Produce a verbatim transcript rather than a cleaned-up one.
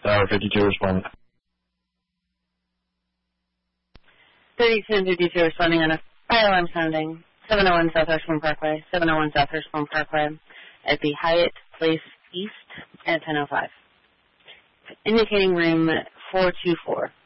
Tower fifty-two responding. thirty-two and fifty-two responding on a fire alarm sounding. seven oh one South Hirschman Parkway, seven oh one South Hirschman Parkway at the Hyatt Place East at ten oh five. Indicating room four two four.